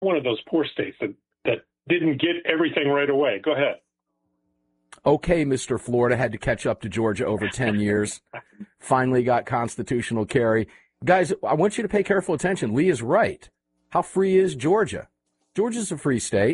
one of those poor states that didn't get everything right away. Go ahead. Okay, Mr. Florida had to catch up to Georgia over 10 years. Finally got constitutional carry. Guys, I want you to pay careful attention. Lee is right. How free is Georgia? Georgia's a free state.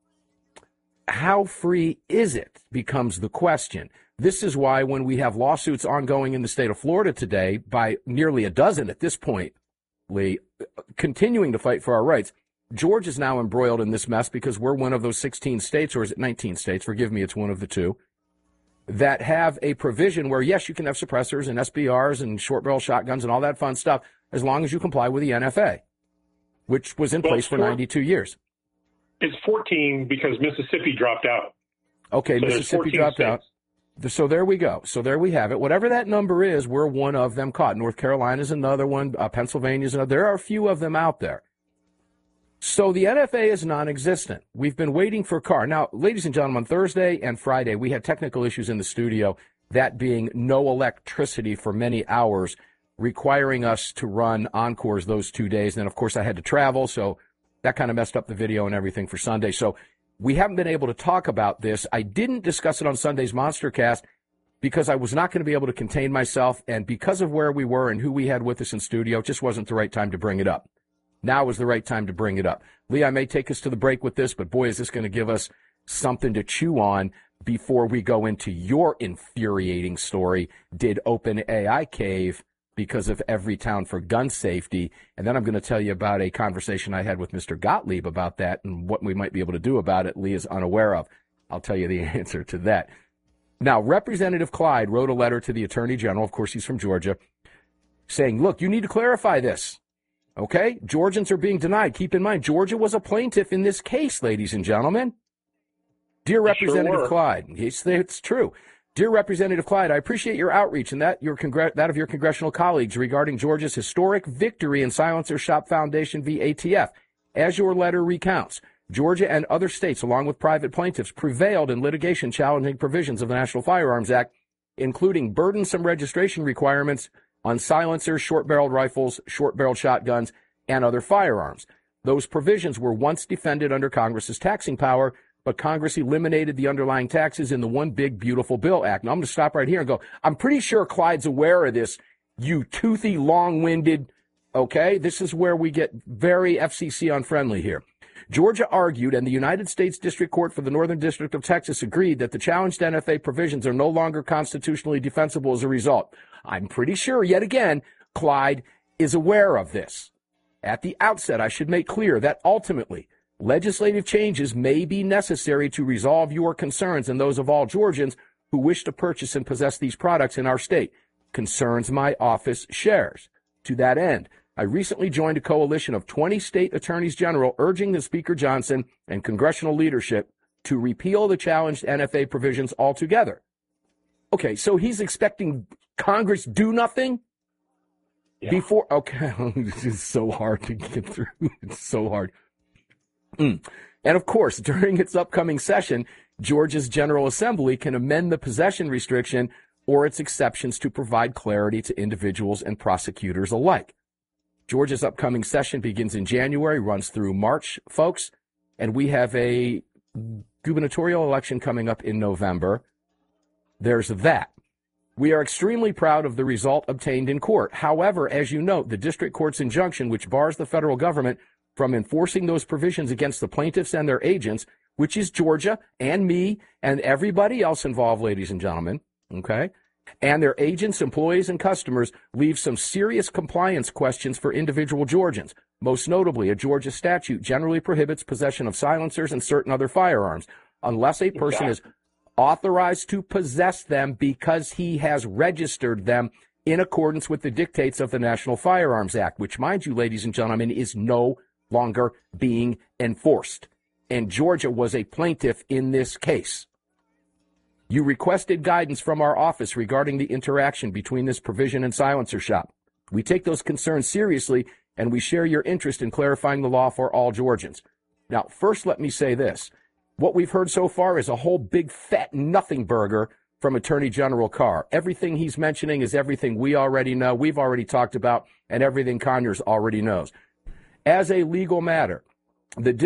How free is it becomes the question. This is why when we have lawsuits ongoing in the state of Florida today by nearly a dozen at this point, Lee, continuing to fight for our rights, Georgia's now embroiled in this mess because we're one of those 16 states, or is it 19 states? Forgive me, it's one of the two, that have a provision where, yes, you can have suppressors and SBRs and short-barrel shotguns and all that fun stuff as long as you comply with the NFA, which was in place for 92 years. It's 14 because Mississippi dropped out. Okay, so Mississippi dropped out. So there we go. So there we have it. Whatever that number is, we're one of them caught. North Carolina's another one. Pennsylvania's another. There are a few of them out there. So the NFA is non-existent. We've been waiting for Carr. Now, ladies and gentlemen, on Thursday and Friday, we had technical issues in the studio, that being no electricity for many hours, requiring us to run encores those 2 days. And then, of course, I had to travel, so that kind of messed up the video and everything for Sunday. So we haven't been able to talk about this. I didn't discuss it on Sunday's Monstercast because I was not going to be able to contain myself, and because of where we were and who we had with us in studio, it just wasn't the right time to bring it up. Now is the right time to bring it up. Lee, I may take us to the break with this, but boy, is this going to give us something to chew on before we go into your infuriating story. Did OpenAI cave because of Everytown for gun safety? And then I'm going to tell you about a conversation I had with Mr. Gottlieb about that and what we might be able to do about it. Lee is unaware of. I'll tell you the answer to that. Now, Representative Clyde wrote a letter to the Attorney General, of course he's from Georgia, saying, look, you need to clarify this. Okay? Georgians are being denied. Keep in mind, Georgia was a plaintiff in this case, ladies and gentlemen. Dear Representative Clyde, yes, it's true. Dear Representative Clyde, I appreciate your outreach and that of your congressional colleagues regarding Georgia's historic victory in Silencer Shop Foundation v. ATF. As your letter recounts, Georgia and other states, along with private plaintiffs, prevailed in litigation challenging provisions of the National Firearms Act, including burdensome registration requirements on silencers, short-barreled rifles, short-barreled shotguns, and other firearms. Those provisions were once defended under Congress's taxing power, but Congress eliminated the underlying taxes in the One Big Beautiful Bill Act. Now, I'm going to stop right here and go, I'm pretty sure Clyde's aware of this, you toothy, long-winded, okay? This is where we get very FCC unfriendly here. Georgia argued, and the United States District Court for the Northern District of Texas agreed that the challenged NFA provisions are no longer constitutionally defensible as a result. I'm pretty sure, yet again, Clyde is aware of this. At the outset, I should make clear that ultimately, legislative changes may be necessary to resolve your concerns and those of all Georgians who wish to purchase and possess these products in our state. Concerns my office shares. To that end, I recently joined a coalition of 20 state attorneys general urging the Speaker Johnson and congressional leadership to repeal the challenged NFA provisions altogether. Okay, so he's expecting Congress do nothing? Yeah. Before, okay, this is so hard to get through. It's so hard. And of course, during its upcoming session, Georgia's General Assembly can amend the possession restriction or its exceptions to provide clarity to individuals and prosecutors alike. Georgia's upcoming session begins in January, runs through March, folks, and we have a gubernatorial election coming up in November. There's that. We are extremely proud of the result obtained in court. However, as you note, the district court's injunction, which bars the federal government from enforcing those provisions against the plaintiffs and their agents, which is Georgia and me and everybody else involved, ladies and gentlemen, okay, and their agents, employees, and customers, leaves some serious compliance questions for individual Georgians. Most notably, a Georgia statute generally prohibits possession of silencers and certain other firearms unless a person is authorized to possess them because he has registered them in accordance with the dictates of the National Firearms Act, which, mind you, ladies and gentlemen, is no longer being enforced. And Georgia was a plaintiff in this case. You requested guidance from our office regarding the interaction between this provision and Silencer Shop. We take those concerns seriously, and we share your interest in clarifying the law for all Georgians. Now, first, let me say this. What we've heard so far is a whole big fat nothing burger from Attorney General Carr. Everything he's mentioning is everything we already know, we've already talked about, and everything Conyers already knows. As a legal matter, that